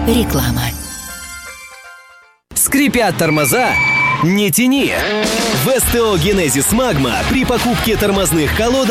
Реклама. Скрипят тормоза? Не тяни! В СТО «Генезис Магма» при покупке тормозных колодок